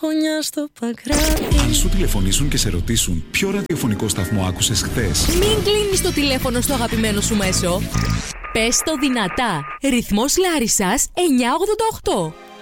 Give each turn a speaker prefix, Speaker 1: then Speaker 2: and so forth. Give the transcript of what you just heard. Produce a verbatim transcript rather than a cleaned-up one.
Speaker 1: γωνιά στο Παγκράτη.
Speaker 2: Αν σου τηλεφωνήσουν και σε ρωτήσουν ποιο ραδιοφωνικό σταθμό άκουσες χθες,
Speaker 3: μην κλείνεις το τηλέφωνο στο αγαπημένο σου μέσο. Πες το δυνατά. Ρυθμός Λάρισσας εννιακόσια ογδόντα οκτώ.